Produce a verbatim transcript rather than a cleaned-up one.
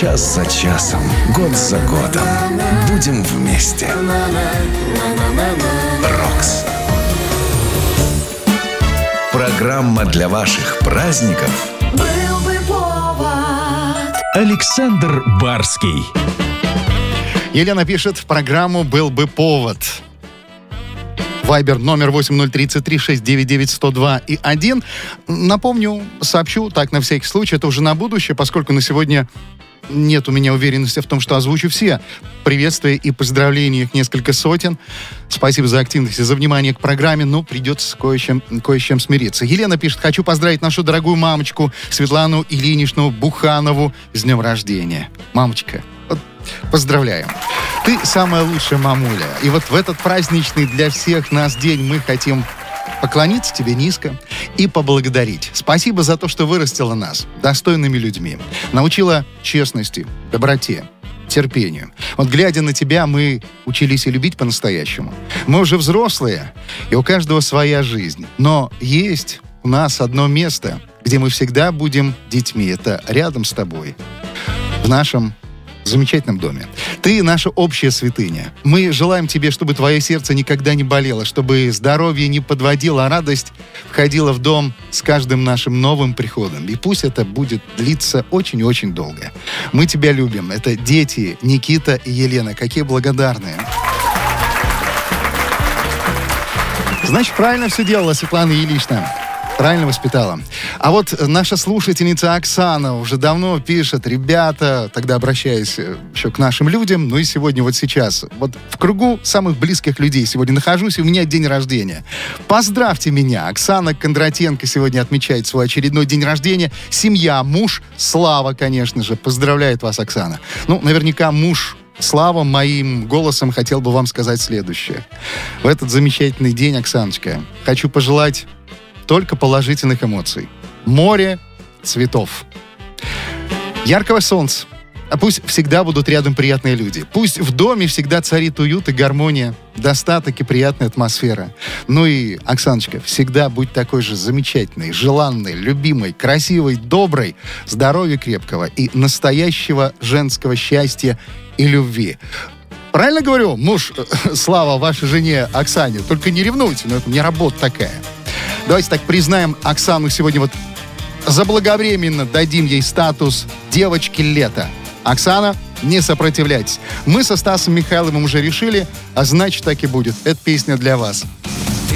час за часом, год за годом будем вместе. Рокс. Программа для ваших праздников. Был бы повод. Александр Барский. Елена пишет в программу «Был бы повод». Вайбер номер восемь ноль три три шесть девять девять сто два и один. Напомню, сообщу, так на всякий случай, это уже на будущее, поскольку на сегодня нет у меня уверенности в том, что озвучу все приветствия и поздравления, их несколько сотен. Спасибо за активность и за внимание к программе, но придется кое с чем, кое с чем смириться. Елена пишет: хочу поздравить нашу дорогую мамочку Светлану Ильиничну Буханову с днем рождения. Мамочка, вот, поздравляем. Ты самая лучшая мамуля. И вот в этот праздничный для всех нас день мы хотим поклониться тебе низко и поблагодарить. Спасибо за то, что вырастила нас достойными людьми. Научила честности, доброте, терпению. Вот глядя на тебя, мы учились и любить по-настоящему. Мы уже взрослые, и у каждого своя жизнь. Но есть у нас одно место, где мы всегда будем детьми. Это рядом с тобой, в нашем замечательном доме. Ты наша общая святыня. Мы желаем тебе, чтобы твое сердце никогда не болело, чтобы здоровье не подводило, а радость входила в дом с каждым нашим новым приходом. И пусть это будет длиться очень-очень долго. Мы тебя любим. Это дети Никита и Елена. Какие благодарные. Значит, правильно все делала Светлана Ильинична. Правильно воспитала. А вот наша слушательница Оксана уже давно пишет: ребята, тогда обращаясь еще к нашим людям, ну и сегодня вот сейчас, вот в кругу самых близких людей сегодня нахожусь, и у меня день рождения. Поздравьте меня. Оксана Кондратенко сегодня отмечает свой очередной день рождения. Семья, муж, Слава, конечно же. Поздравляет вас, Оксана. Ну, наверняка муж Слава моим голосом хотел бы вам сказать следующее. В этот замечательный день, Оксаночка, хочу пожелать только положительных эмоций. Море цветов. Яркого солнца. А пусть всегда будут рядом приятные люди. Пусть в доме всегда царит уют и гармония, достаток и приятная атмосфера. Ну и, Оксаночка, всегда будь такой же замечательной, желанной, любимой, красивой, доброй, здоровья крепкого и настоящего женского счастья и любви. Правильно говорю, муж, Слава, вашей жене Оксане? Только не ревнуйте, но это не работа такая. Давайте так признаем Оксану сегодня, вот заблаговременно дадим ей статус девочки лета. Оксана, не сопротивляйтесь. Мы со Стасом Михайловым уже решили, а значит так и будет. Эта песня для вас.